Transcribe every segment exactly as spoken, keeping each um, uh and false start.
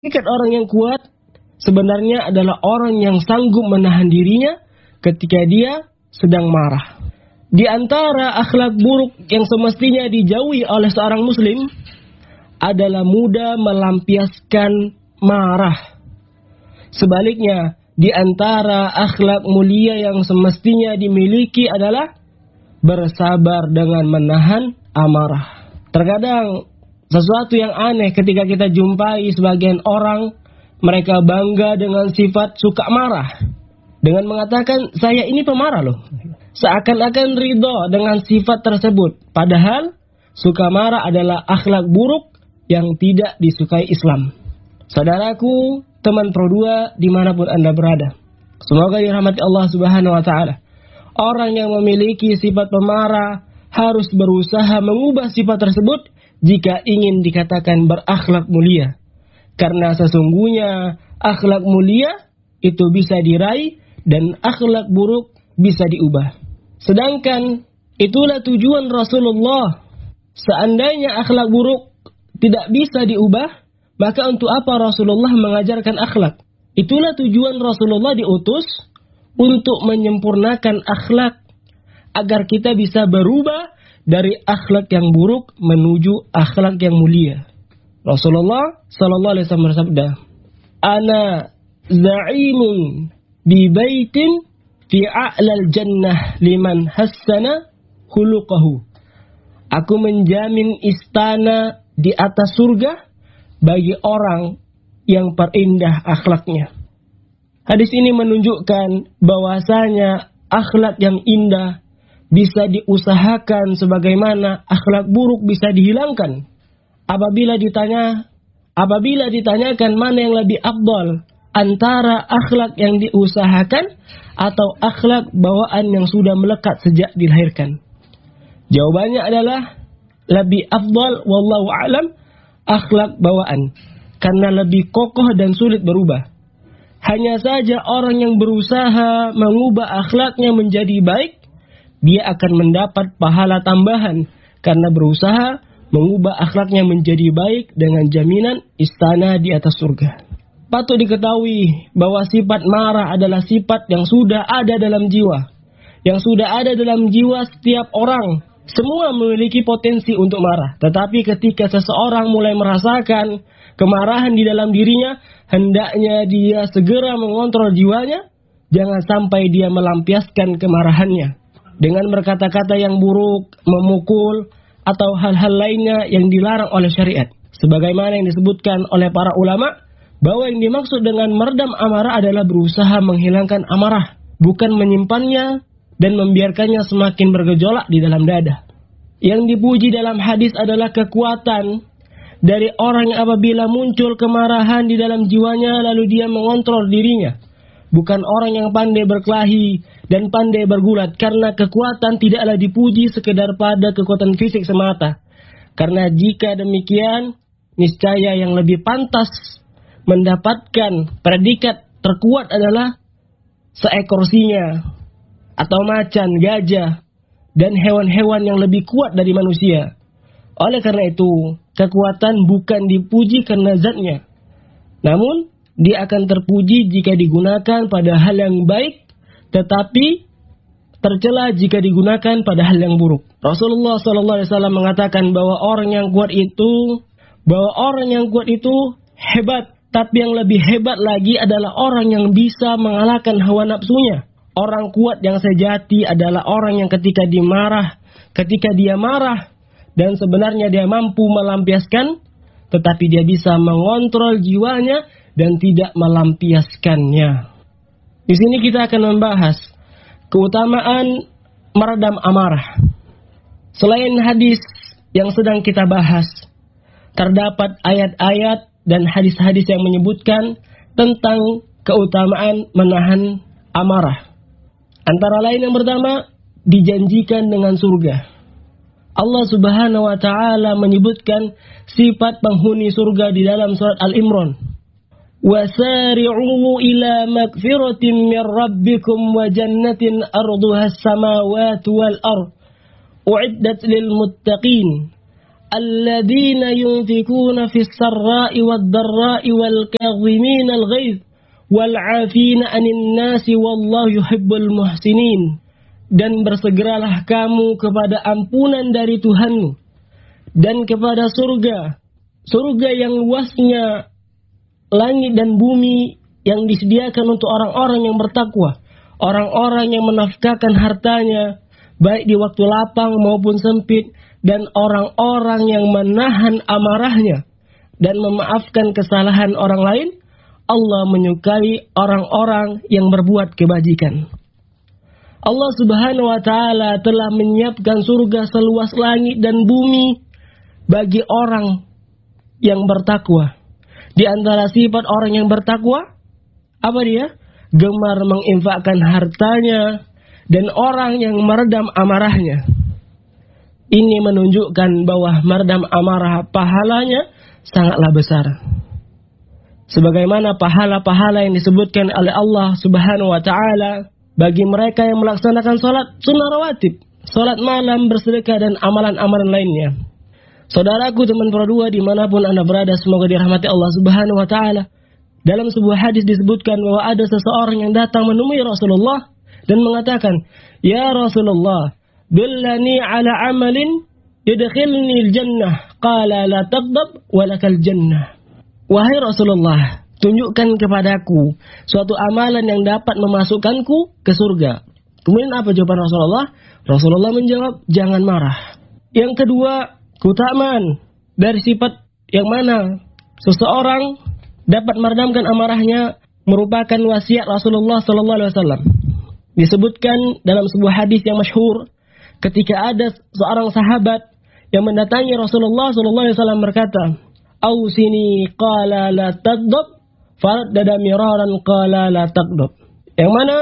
Hakikat orang yang kuat sebenarnya adalah orang yang sanggup menahan dirinya ketika dia sedang marah. Di antara akhlak buruk yang semestinya dijauhi oleh seorang muslim adalah mudah melampiaskan marah. Sebaliknya, di antara akhlak mulia yang semestinya dimiliki adalah bersabar dengan menahan amarah. Terkadang sesuatu yang aneh ketika kita jumpai sebagian orang, mereka bangga dengan sifat suka marah. Dengan mengatakan, saya ini pemarah loh. Seakan-akan ridho dengan sifat tersebut. Padahal, suka marah adalah akhlak buruk yang tidak disukai Islam. Saudaraku, teman Pro dua, dimanapun Anda berada. Semoga dirahmati Allah Subhanahu wa Ta'ala. Orang yang memiliki sifat pemarah harus berusaha mengubah sifat tersebut jika ingin dikatakan berakhlak mulia. Karena sesungguhnya akhlak mulia itu bisa diraih dan akhlak buruk bisa diubah. Sedangkan itulah tujuan Rasulullah. Seandainya akhlak buruk tidak bisa diubah, maka untuk apa Rasulullah mengajarkan akhlak? Itulah tujuan Rasulullah diutus untuk menyempurnakan akhlak agar kita bisa berubah dari akhlak yang buruk menuju akhlak yang mulia. Rasulullah sallallahu alaihi wasallam bersabda, "Ana za'imun bi baitin fi a'lal jannah liman hassana khuluquhu." Aku menjamin istana di atas surga bagi orang yang perindah akhlaknya. Hadis ini menunjukkan bahwasanya akhlak yang indah bisa diusahakan sebagaimana akhlak buruk bisa dihilangkan. Apabila ditanya, apabila ditanyakan mana yang lebih afdal antara akhlak yang diusahakan atau akhlak bawaan yang sudah melekat sejak dilahirkan, jawabannya adalah lebih afdal wallahu a'lam akhlak bawaan, karena lebih kokoh dan sulit berubah. Hanya saja orang yang berusaha mengubah akhlaknya menjadi baik, dia akan mendapat pahala tambahan karena berusaha mengubah akhlaknya menjadi baik dengan jaminan istana di atas surga. Patut diketahui bahwa sifat marah adalah sifat yang sudah ada dalam jiwa. Yang sudah ada dalam jiwa setiap orang. Semua memiliki potensi untuk marah. Tetapi ketika seseorang mulai merasakan kemarahan di dalam dirinya, hendaknya dia segera mengontrol jiwanya. Jangan sampai dia melampiaskan kemarahannya dengan berkata-kata yang buruk, memukul, atau hal-hal lainnya yang dilarang oleh syariat. Sebagaimana yang disebutkan oleh para ulama, bahwa yang dimaksud dengan meredam amarah adalah berusaha menghilangkan amarah, bukan menyimpannya dan membiarkannya semakin bergejolak di dalam dada. Yang dipuji dalam hadis adalah kekuatan dari orang yang apabila muncul kemarahan di dalam jiwanya lalu dia mengontrol dirinya. Bukan orang yang pandai berkelahi dan pandai bergulat, karena kekuatan tidaklah dipuji sekedar pada kekuatan fisik semata. Karena jika demikian, niscaya yang lebih pantas mendapatkan predikat terkuat adalah seekor singa atau macan, gajah, dan hewan-hewan yang lebih kuat dari manusia. Oleh karena itu, kekuatan bukan dipuji karena zatnya, namun dia akan terpuji jika digunakan pada hal yang baik, tetapi tercela jika digunakan pada hal yang buruk. Rasulullah shallallahu alaihi wasallam mengatakan bahwa orang yang kuat itu, bahwa orang yang kuat itu hebat, tapi yang lebih hebat lagi adalah orang yang bisa mengalahkan hawa nafsunya. Orang kuat yang sejati adalah orang yang ketika dimarah, ketika dia marah dan sebenarnya dia mampu melampiaskan, tetapi dia bisa mengontrol jiwanya dan tidak melampiaskannya. Di sini kita akan membahas keutamaan meredam amarah. Selain hadis yang sedang kita bahas, terdapat ayat-ayat dan hadis-hadis yang menyebutkan tentang keutamaan menahan amarah. Antara lain yang pertama, dijanjikan dengan surga. Allah Subhanahu wa Ta'ala menyebutkan sifat penghuni surga di dalam surat Al-Imran. وَسَارِعُوا إِلَى مَغْفِرَةٍ مِّن رَّبِّكُمْ وَجَنَّةٍ أَرْضُهَا السَّمَاوَاتُ وَالْأَرْضُ أُعِدَّتْ لِلْمُتَّقِينَ. alladzina yunfikuna fis sarra'i wad dharra'i wal kadhimina al ghaidh wal 'afina 'anil nasi wallahu yuhibbul muhsinin. Dan bersegeralah kamu kepada ampunan dari Tuhanmu dan kepada surga, surga yang luasnya langit dan bumi, yang disediakan untuk orang-orang yang bertakwa, orang-orang yang menafkahkan hartanya baik di waktu lapang maupun sempit, dan orang-orang yang menahan amarahnya dan memaafkan kesalahan orang lain. Allah menyukai orang-orang yang berbuat kebajikan. Allah Subhanahu wa taala telah menyiapkan surga seluas langit dan bumi bagi orang yang bertakwa. Di antara sifat orang yang bertakwa, apa dia? Gemar menginfakkan hartanya dan orang yang meredam amarahnya. Ini menunjukkan bahwa meredam amarah pahalanya sangatlah besar. Sebagaimana pahala-pahala yang disebutkan oleh Allah Subhanahu wa taala bagi mereka yang melaksanakan salat sunnah rawatib, salat malam, bersedekah, dan amalan-amalan lainnya. Saudaraku, teman Pro dua dimanapun Anda berada, semoga dirahmati Allah Subhanahu wa taala. Dalam sebuah hadis disebutkan bahwa ada seseorang yang datang menemui Rasulullah dan mengatakan, "Ya Rasulullah, dullani ala amalin yudkhilni al-jannah." Qala la taghdab wa lakal jannah. Wahai Rasulullah, tunjukkan kepadaku suatu amalan yang dapat memasukkanku ke surga. Kemudian apa jawaban Rasulullah? Rasulullah menjawab, jangan marah. Yang kedua, keutamaan dari sifat yang mana seseorang dapat meredamkan amarahnya merupakan wasiat Rasulullah sallallahu alaihi wasallam. Disebutkan dalam sebuah hadis yang masyhur, ketika ada seorang sahabat yang mendatangi Rasulullah sallallahu alaihi wasallam berkata, "Ausini qala la taghdab." Faraddada miraran qala la taghdab. Yang mana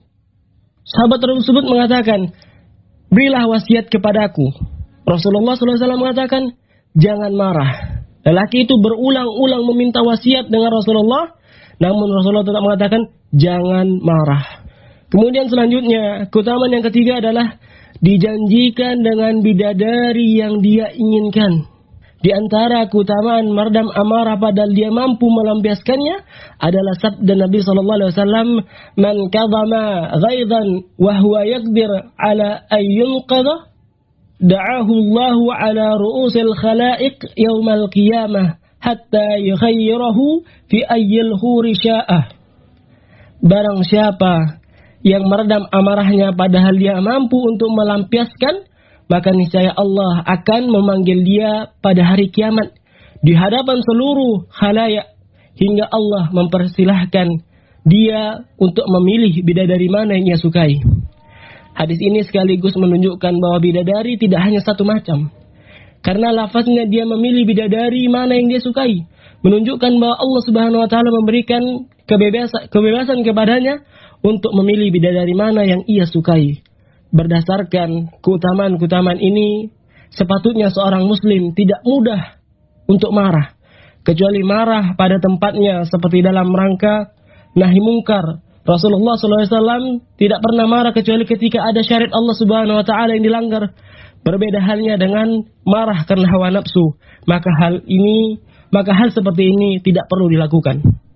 sahabat tersebut mengatakan, berilah wasiat kepadaku. Rasulullah sallallahu alaihi wasallam mengatakan, jangan marah. Lelaki itu berulang-ulang meminta wasiat dengan Rasulullah, namun Rasulullah tetap mengatakan, jangan marah. Kemudian selanjutnya, keutamaan yang ketiga adalah dijanjikan dengan bidadari yang dia inginkan. Di antara keutamaan meredam amarah padahal dia mampu melampiaskannya adalah sabda Nabi sallallahu alaihi wasallam, "Man kadhama ghaidan wa huwa yaqdir ala ay yunqadha, da'ahu Allahu ala ru'usil khalaiq yaumal qiyamah hatta yukhayyirahu fi ayyil huri sya'ah." Barang siapa yang meredam amarahnya padahal dia mampu untuk melampiaskan, maka niscaya Allah akan memanggil dia pada hari kiamat di hadapan seluruh khalayak hingga Allah mempersilahkan dia untuk memilih bidadari mana yang ia sukai. Hadis ini sekaligus menunjukkan bahwa bidadari tidak hanya satu macam. Karena lafaznya dia memilih bidadari mana yang dia sukai, menunjukkan bahwa Allah Subhanahu wa taala memberikan kebebasan kebebasan kepadanya untuk memilih bidadari mana yang ia sukai. Berdasarkan keutamaan-keutamaan ini, sepatutnya seorang muslim tidak mudah untuk marah, kecuali marah pada tempatnya seperti dalam rangka nahi mungkar. Rasulullah sallallahu alaihi wasallam tidak pernah marah kecuali ketika ada syariat Allah Subhanahu wa taala yang dilanggar. Berbeda halnya dengan marah karena hawa nafsu. Maka hal ini, maka hal seperti ini tidak perlu dilakukan.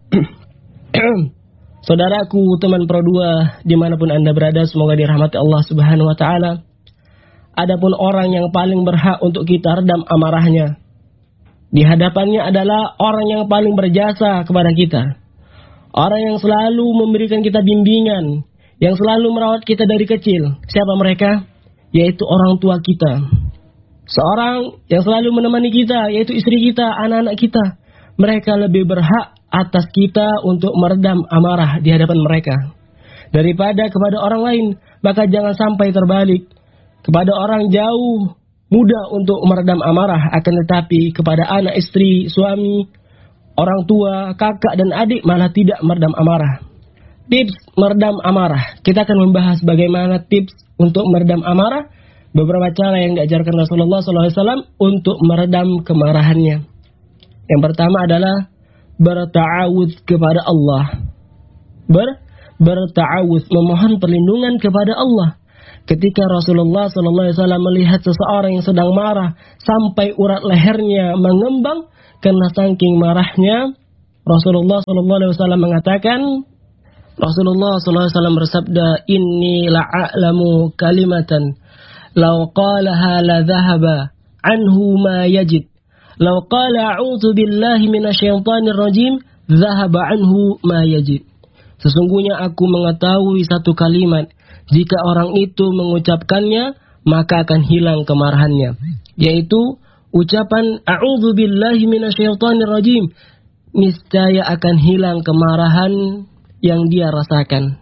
Saudaraku, teman Pro dua, dimanapun Anda berada, semoga dirahmati Allah Subhanahu wa taala. Adapun orang yang paling berhak untuk kita redam amarahnya di hadapannya adalah orang yang paling berjasa kepada kita. Orang yang selalu memberikan kita bimbingan, yang selalu merawat kita dari kecil. Siapa mereka? Yaitu orang tua kita. Seorang yang selalu menemani kita, yaitu istri kita, anak-anak kita. Mereka lebih berhak atas kita untuk meredam amarah di hadapan mereka daripada kepada orang lain. Maka jangan sampai terbalik, kepada orang jauh mudah untuk meredam amarah, akan tetapi kepada anak, istri, suami, orang tua, kakak dan adik malah tidak meredam amarah. Tips meredam amarah. Kita akan membahas bagaimana tips untuk meredam amarah, beberapa cara yang diajarkan Rasulullah sallallahu alaihi wasallam untuk meredam kemarahannya. Yang pertama adalah berta'awudz kepada Allah. Ber, berta'awudz, memohon perlindungan kepada Allah Ketika Rasulullah shallallahu alaihi wasallam melihat seseorang yang sedang marah sampai urat lehernya mengembang karena saking marahnya, Rasulullah shallallahu alaihi wasallam mengatakan, Rasulullah shallallahu alaihi wasallam bersabda, "Inni la'alamu kalimatan, law qalaha la dhahaba anhu ma yajid. Law qala a'udzu billahi minasyaitonir rajim, dhahaba anhu ma yajid." Sesungguhnya aku mengetahui satu kalimat, jika orang itu mengucapkannya, maka akan hilang kemarahannya. Yaitu ucapan a'udzu billahi minasyaitonir rajim. Niscaya akan hilang kemarahan yang dia rasakan.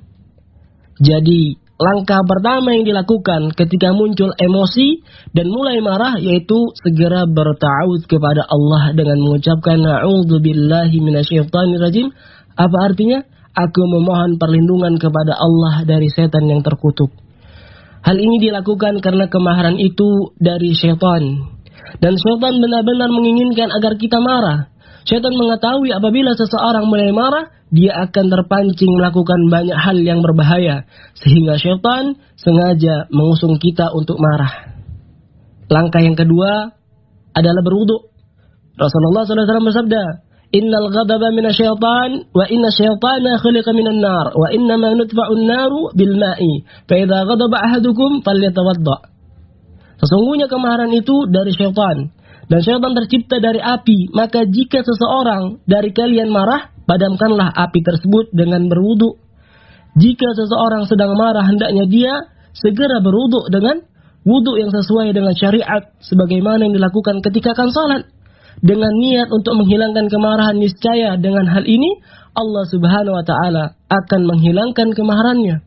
Jadi, langkah pertama yang dilakukan ketika muncul emosi dan mulai marah, yaitu segera berta'awudz kepada Allah dengan mengucapkan a'udzu billahi minasyaitonir rajim. Apa artinya? Aku memohon perlindungan kepada Allah dari setan yang terkutuk. Hal ini dilakukan karena kemarahan itu dari syaitan. Dan syaitan benar-benar menginginkan agar kita marah. Syaitan mengetahui apabila seseorang mulai marah, dia akan terpancing melakukan banyak hal yang berbahaya. Sehingga syaitan sengaja mengusung kita untuk marah. Langkah yang kedua adalah berwudu. Rasulullah shallallahu alaihi wasallam bersabda, Innal ghadaba minasyaitan wa inna syaitana khuliqa minan nar wa inna ma nutfa'un naru bil ma'i fa idza ghadaba ahadukum falyatawadda. Sesungguhnya kemarahan itu dari syaitan dan syaitan tercipta dari api, maka jika seseorang dari kalian marah, padamkanlah api tersebut dengan berwudu. Jika seseorang sedang marah, hendaknya dia segera berwudu dengan wudu yang sesuai dengan syariat sebagaimana yang dilakukan ketika akan salat. Dengan niat untuk menghilangkan kemarahan, niscaya dengan hal ini Allah Subhanahu wa taala akan menghilangkan kemarahannya.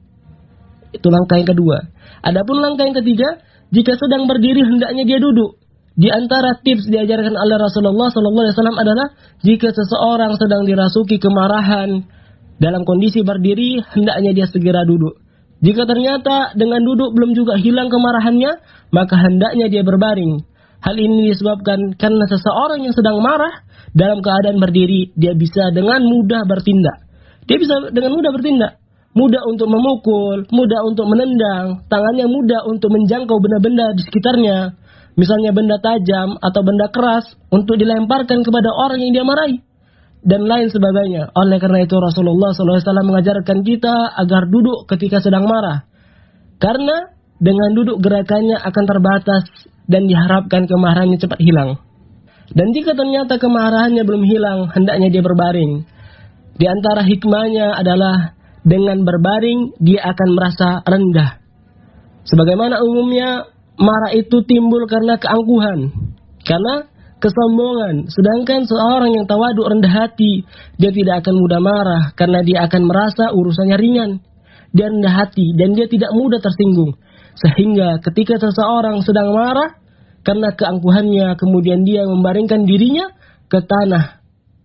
Itu langkah yang kedua. Adapun langkah yang ketiga, jika sedang berdiri hendaknya dia duduk. Di antara tips diajarkan oleh Rasulullah sallallahu alaihi wasallam adalah jika seseorang sedang dirasuki kemarahan dalam kondisi berdiri, hendaknya dia segera duduk. Jika ternyata dengan duduk belum juga hilang kemarahannya, maka hendaknya dia berbaring. Hal ini disebabkan karena seseorang yang sedang marah dalam keadaan berdiri, dia bisa dengan mudah bertindak. Dia bisa dengan mudah bertindak. Mudah untuk memukul, mudah untuk menendang, tangannya mudah untuk menjangkau benda-benda di sekitarnya. Misalnya benda tajam atau benda keras untuk dilemparkan kepada orang yang dia marahi. Dan lain sebagainya. Oleh karena itu Rasulullah shallallahu alaihi wasallam mengajarkan kita agar duduk ketika sedang marah. Karena dengan duduk gerakannya akan terbatas dan diharapkan kemarahannya cepat hilang. Dan jika ternyata kemarahannya belum hilang, hendaknya dia berbaring. Di antara hikmahnya adalah dengan berbaring, dia akan merasa rendah. Sebagaimana umumnya, marah itu timbul karena keangkuhan, karena kesombongan. Sedangkan seorang yang tawadhu rendah hati, dia tidak akan mudah marah, karena dia akan merasa urusannya ringan. Dia rendah hati, dan dia tidak mudah tersinggung. Sehingga ketika seseorang sedang marah, karena keangkuhannya, kemudian dia membaringkan dirinya ke tanah.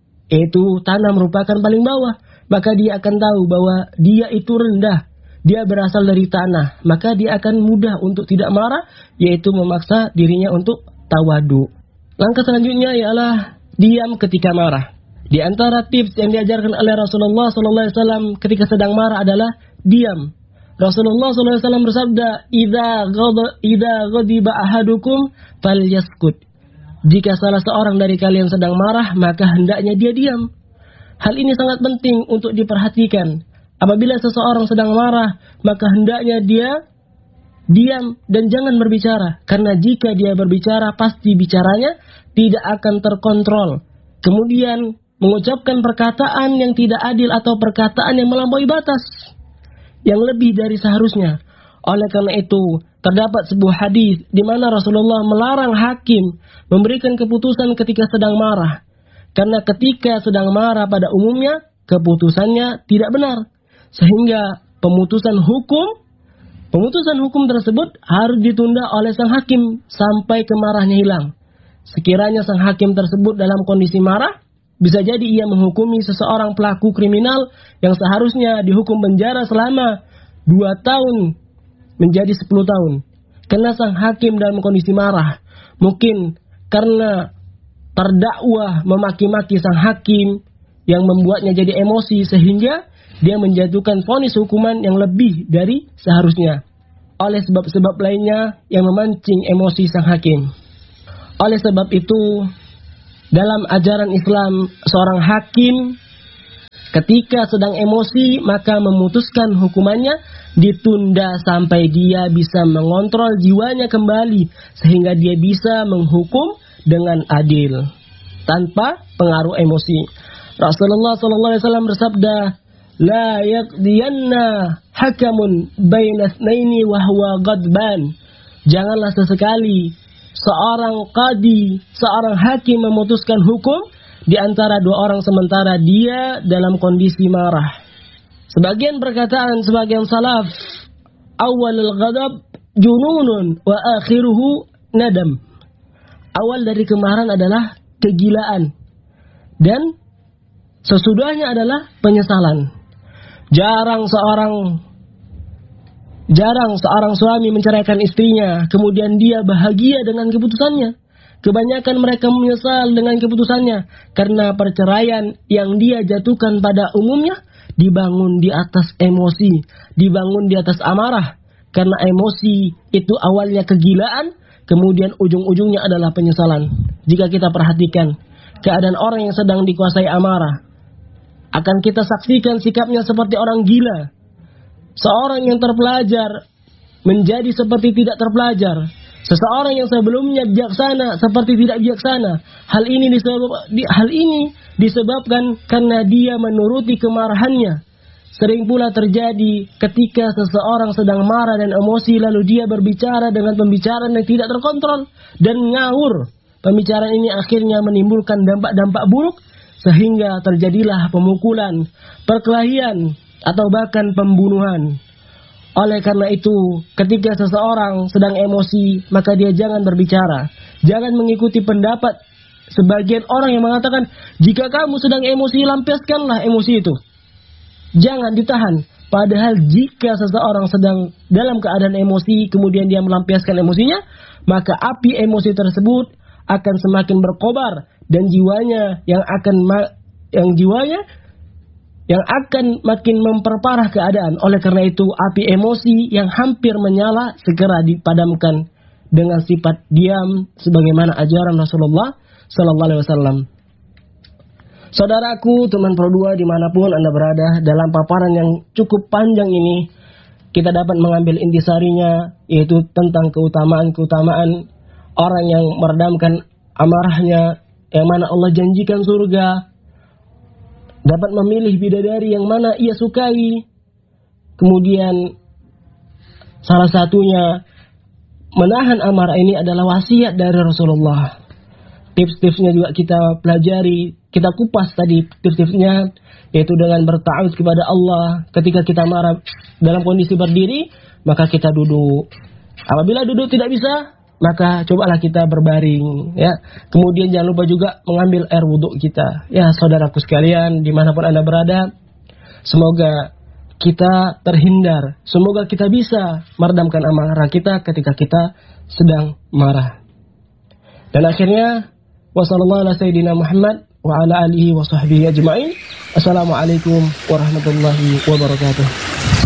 Yaitu tanah merupakan paling bawah. Maka dia akan tahu bahwa dia itu rendah. Dia berasal dari tanah. Maka dia akan mudah untuk tidak marah, yaitu memaksa dirinya untuk tawadu. Langkah selanjutnya ialah diam ketika marah. Di antara tips yang diajarkan oleh Rasulullah shallallahu alaihi wasallam ketika sedang marah adalah diam. Rasulullah shallallahu alaihi wasallam bersabda, "Idza ghadha idza ghadiba ahadukum falyaskut." Jika salah seorang dari kalian sedang marah, maka hendaknya dia diam. Hal ini sangat penting untuk diperhatikan. Apabila seseorang sedang marah, maka hendaknya dia diam dan jangan berbicara. Karena jika dia berbicara, pasti bicaranya tidak akan terkontrol. Kemudian mengucapkan perkataan yang tidak adil atau perkataan yang melampaui batas, yang lebih dari seharusnya. Oleh karena itu, terdapat sebuah hadis di mana Rasulullah melarang hakim memberikan keputusan ketika sedang marah. Karena ketika sedang marah pada umumnya, keputusannya tidak benar. Sehingga pemutusan hukum, pemutusan hukum tersebut harus ditunda oleh sang hakim sampai kemarahannya hilang. Sekiranya sang hakim tersebut dalam kondisi marah, bisa jadi ia menghukumi seseorang pelaku kriminal yang seharusnya dihukum penjara selama dua tahun menjadi sepuluh tahun. Karena sang hakim dalam kondisi marah. Mungkin karena terdakwa memaki-maki sang hakim yang membuatnya jadi emosi sehingga dia menjatuhkan vonis hukuman yang lebih dari seharusnya. oleh sebab-sebab lainnya yang memancing emosi sang hakim. Oleh sebab itu, dalam ajaran Islam, seorang hakim ketika sedang emosi maka memutuskan hukumannya ditunda sampai dia bisa mengontrol jiwanya kembali sehingga dia bisa menghukum dengan adil tanpa pengaruh emosi. Rasulullah sallallahu alaihi wasallam bersabda, "La yaqdiyanna hakamun baina itsnaini wa huwa ghadban." Janganlah sesekali seorang qadi, seorang hakim memutuskan hukum di antara dua orang sementara dia dalam kondisi marah. Sebagian perkataan sebagian salaf, awalul ghadab jununun wa akhiruhu nadam. Awal dari kemarahan adalah kegilaan dan sesudahnya adalah penyesalan. Jarang seorang jarang seorang suami menceraikan istrinya, kemudian dia bahagia dengan keputusannya. Kebanyakan mereka menyesal dengan keputusannya karena perceraian yang dia jatuhkan pada umumnya dibangun di atas emosi, dibangun di atas amarah. Karena emosi itu awalnya kegilaan, kemudian ujung-ujungnya adalah penyesalan. Jika kita perhatikan keadaan orang yang sedang dikuasai amarah, akan kita saksikan sikapnya seperti orang gila. Seorang yang terpelajar menjadi seperti tidak terpelajar. Seseorang yang sebelumnya bijaksana seperti tidak bijaksana. Hal ini disebab, di, hal ini disebabkan karena dia menuruti kemarahannya. Sering pula terjadi ketika seseorang sedang marah dan emosi lalu dia berbicara dengan pembicaraan yang tidak terkontrol dan ngawur. Pembicaraan ini akhirnya menimbulkan dampak-dampak buruk sehingga terjadilah pemukulan, perkelahian atau bahkan pembunuhan. Oleh karena itu, ketika seseorang sedang emosi, maka dia jangan berbicara. Jangan mengikuti pendapat sebagian orang yang mengatakan, jika kamu sedang emosi, lampiaskanlah emosi itu. Jangan ditahan. Padahal jika seseorang sedang dalam keadaan emosi, kemudian dia melampiaskan emosinya, maka api emosi tersebut akan semakin berkobar. Dan jiwanya yang akan ma- yang jiwanya yang akan makin memperparah keadaan. Oleh karena itu, api emosi yang hampir menyala segera dipadamkan dengan sifat diam sebagaimana ajaran Rasulullah sallallahu alaihi wasallam. Saudaraku, teman Pro dua dimanapun Anda berada, dalam paparan yang cukup panjang ini kita dapat mengambil intisarinya, yaitu tentang keutamaan-keutamaan orang yang meredamkan amarahnya, yang mana Allah janjikan surga, dapat memilih bidadari yang mana ia sukai. Kemudian salah satunya menahan amarah ini adalah wasiat dari Rasulullah. Tips-tipsnya juga kita pelajari, kita kupas tadi tips-tipsnya, yaitu dengan berta'awudz kepada Allah. Ketika kita marah dalam kondisi berdiri, maka kita duduk. Apabila duduk tidak bisa, maka cobalah kita berbaring, ya. Kemudian jangan lupa juga mengambil air wudhu kita. Ya, saudaraku sekalian, dimanapun Anda berada, semoga kita terhindar. Semoga kita bisa meredamkan amarah kita ketika kita sedang marah. Dan akhirnya, wassallallahu ala sayyidina Muhammad wa ala alihi wa sahbihi ajma'in. Assalamualaikum warahmatullahi wabarakatuh.